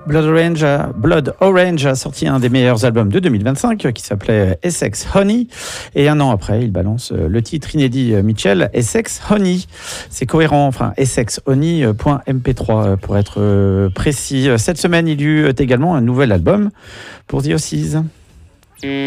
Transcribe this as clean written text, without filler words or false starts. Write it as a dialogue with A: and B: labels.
A: Blood Orange a sorti un des meilleurs albums de 2025 qui s'appelait Essex Honey. Et un an après, il balance le titre inédit Mitchell, Essex Honey. C'est cohérent, enfin essexhoney.mp3 pour être précis. Cette semaine, il y eut également un nouvel album pour The Ossies.